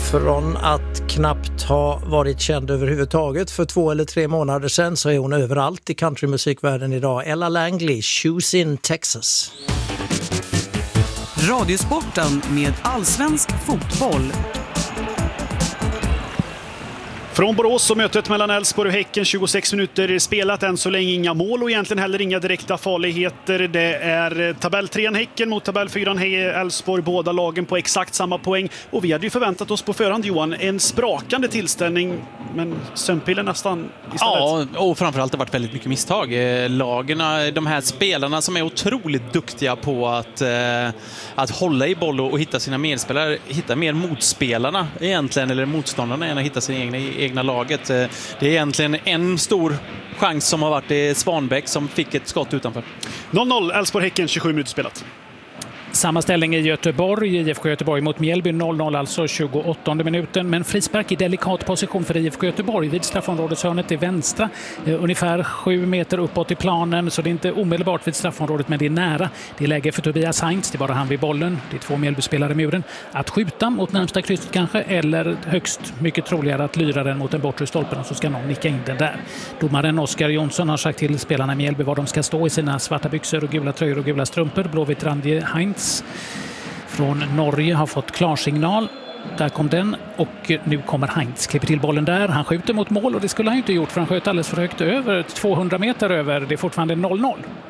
Från att knappt ha varit känd överhuvudtaget för 2 eller 3 månader sedan så är hon överallt i countrymusikvärlden idag. Ella Langley, Shoes in Texas. Radiosporten med allsvensk fotboll. Från Borås och mötet mellan Elfsborg och Häcken, 26 minuter spelat, än så länge inga mål och egentligen heller inga direkta farligheter. Det är tabell 3 Häcken mot tabell 4 Elfsborg, båda lagen på exakt samma poäng. Och vi hade ju förväntat oss på förhand, Johan, en sprakande tillställning, men sömnpillen nästan istället. Ja, och framförallt har det varit väldigt mycket misstag. Lagerna, de här spelarna som är otroligt duktiga på att hålla i boll och hitta sina medspelare, hitta mer motspelarna egentligen, eller motståndarna än att hitta sin egna laget. Det är egentligen en stor chans som har varit Svanbäck som fick ett skott utanför. 0-0, Elfsborg-Häcken, 27 minuter spelat. Samma ställning i Göteborg, IFK Göteborg mot Mjällby, 0-0 alltså 28:e minuten. Men frispark i delikat position för IFK Göteborg vid straffområdeshörnet till vänstra. Ungefär 7 meter uppåt i planen, så det är inte omedelbart vid straffområdet, men det är nära. Det är läge för Tobias Heinz, det är bara han vid bollen. Det är 2 Mjällby-spelare i muren. Att skjuta mot närmsta krysset kanske, eller högst mycket troligare att lyra den mot den bortre stolpen och så ska någon nicka in den där. Domaren Oskar Jonsson har sagt till spelarna i Mjällby var de ska stå i sina svarta byxor och gula tröjor och gula strumpor. Blåvitt Randje Heinz från Norge har fått klarsignal. Där kom den och nu kommer Heinz. Klipper till bollen där. Han skjuter mot mål och det skulle han inte gjort för han sköt alldeles för högt över. 200 meter över. Det är fortfarande 0-0.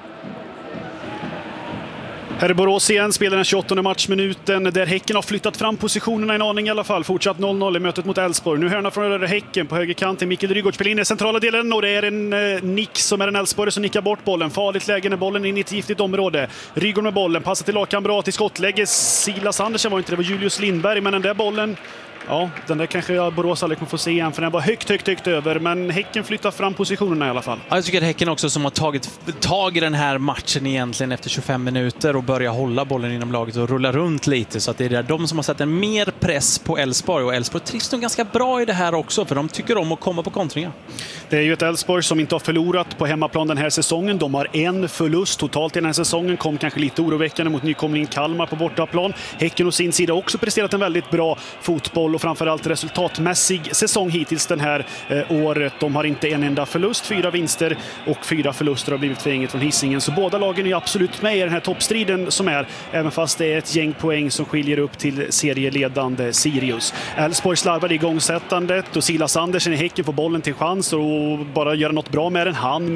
Här är Borås igen, spelar den 28:e matchminuten där Häcken har flyttat fram positionerna en aning i alla fall. Fortsatt 0-0 i mötet mot Elfsborg. Nu hörna från Häcken på högerkanten. Mikael Rygaard spelar in i centrala delen och det är en nick som är en Elfsborg som nickar bort bollen. Farligt läge när bollen är in i ett giftigt område. Rygaard med bollen, passar till lagkamrat i skottläge. Silas Andersen var inte det, var Julius Lindberg, men den där bollen... Ja, den där kanske Borås aldrig kommer få se igen för den var högt över, men Häcken flyttar fram positionerna i alla fall. Jag tycker att Häcken också som har tagit tag i den här matchen egentligen efter 25 minuter och börjar hålla bollen inom laget och rulla runt lite, så att det är där de som har satt en mer press på Elfsborg, och Elfsborg trivs nog ganska bra i det här också för de tycker om att komma på kontringar. Det är ju ett Elfsborg som inte har förlorat på hemmaplan den här säsongen. De har en förlust totalt i den här säsongen, kom kanske lite oroväckande mot nykomling Kalmar på bortaplan. Häcken å sin sida också presterat en väldigt bra fotboll och framförallt resultatmässig säsong hittills den här året. De har inte en enda förlust, 4 vinster och 4 förluster har blivit för inget från Hisingen. Så båda lagen är absolut med i den här toppstriden som är, även fast det är ett gäng poäng som skiljer upp till serieledande Sirius. Elfsborg slarvar i igångsättandet och Silas Andersen i Häcken får bollen till chans och bara göra något bra med den. Han